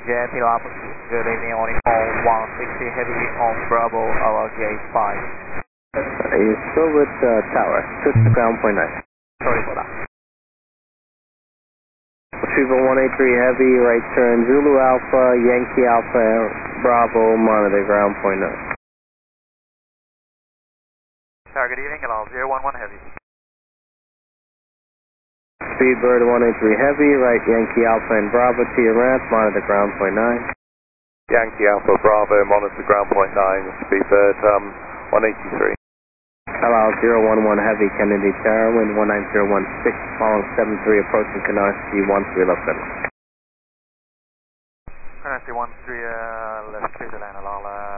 JP Lab, good evening, only call 160 heavy on Bravo, our gate 5. You're still with tower, switch to ground point 9. Sorry for that. Retrieval 183 heavy, right turn, Zulu Alpha, Yankee Alpha, Bravo, monitor ground point 9. Tower, good evening, hello, 011 heavy. Speedbird 183 heavy, right Yankee Alpha and Bravo to your ramp, monitor ground point 9. Yankee Alpha Bravo, monitor ground point 9, Speedbird 183. Hello, 011 heavy, Kennedy Tower, wind 19016, following 73, approaching Canarsie 13 left center. Canarsie 13, left clear to land, hello,